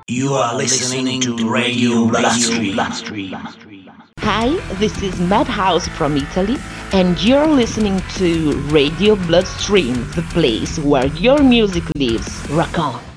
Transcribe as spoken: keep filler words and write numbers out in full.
You are listening to Radio Bloodstream. Hi, this is Madhouse from Italy, and you're listening to Radio Bloodstream, the place where your music lives. Rock on!